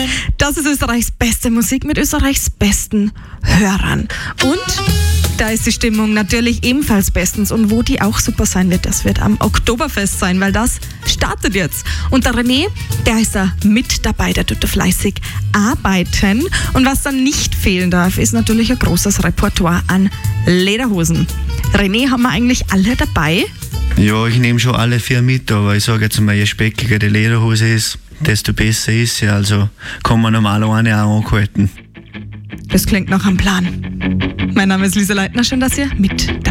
Das ist Österreichs beste Musik mit Österreichs besten Hörern. Und da ist die Stimmung natürlich ebenfalls bestens. Und wo die auch super sein wird, das wird am Oktoberfest sein, weil das startet jetzt. Und der René, der ist da mit dabei, der tut da fleißig arbeiten. Und was dann nicht fehlen darf, ist natürlich ein großes Repertoire an Lederhosen. René, haben wir eigentlich alle dabei? Ja, ich nehme schon alle 4 mit, aber ich sage jetzt mal, je speckiger die Lederhose ist, desto besser ist sie. Also kann man normal eine auch anhalten. Das klingt nach einem Plan. Mein Name ist Lisa Leitner, schön, dass ihr mit dabei seid.